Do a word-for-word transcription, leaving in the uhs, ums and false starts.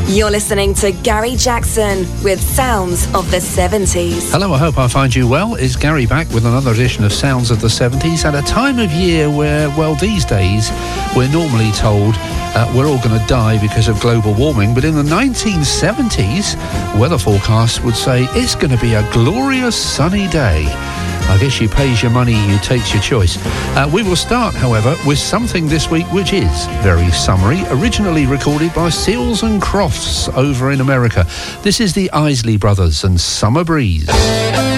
You're listening to Gary Jackson with Sounds of the seventies. Hello, I hope I find you well. Is Gary back with another edition of Sounds of the seventies at a time of year where, well, these days we're normally told uh, we're all going to die because of global warming, but in the nineteen seventies, weather forecasts would say it's going to be a glorious sunny day. I guess you pays your money, you takes your choice. Uh, we will start, however, with something this week which is very summery, originally recorded by Seals and Crofts over in America. This is the Isley Brothers and Summer Breeze.